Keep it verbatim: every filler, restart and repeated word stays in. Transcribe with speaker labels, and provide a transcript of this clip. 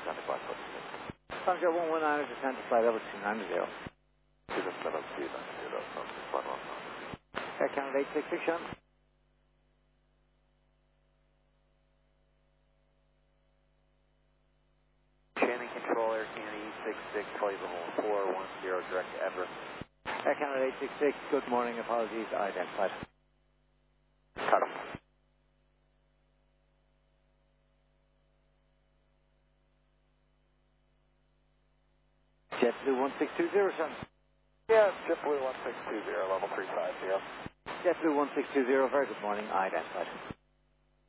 Speaker 1: descend to flight level two.
Speaker 2: Sunjet one one nine, descend to flight level two nine zero.
Speaker 1: Two descend level two nine zero, from six one one nine.
Speaker 2: Air Canada eight six six, Sean.
Speaker 1: Channing Control, Air Canada eight six six, flight level four one zero, direct to Everett.
Speaker 2: Air Canada eight six six, good morning, apologies, identified.
Speaker 1: Cut him.
Speaker 2: JetBlue one six two zero, Sean.
Speaker 1: Yeah, JetBlue one six two zero, level three five zero.
Speaker 2: JetBlue one six two zero, very good morning, identified.